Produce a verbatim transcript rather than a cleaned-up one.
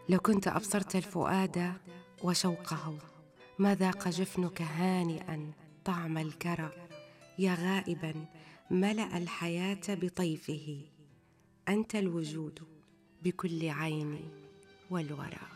لو كنت أبصرت الفؤاد وشوقه، ما ذاق جفنك هانئا طعم الكرى. يا غائبا ملأ الحياة بطيفه، أنت الوجود بكل عين والورى.